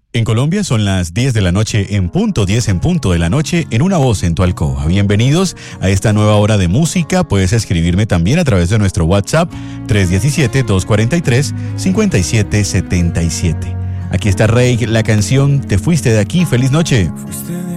En Colombia son las 10 de la noche en punto, 10 en punto de la noche, en Una Voz en tu alcoba. Bienvenidos a esta nueva hora de música. Puedes escribirme también a través de nuestro WhatsApp 317-243-5777. Aquí está Rey, la canción Te fuiste de aquí. Feliz noche. Fuiste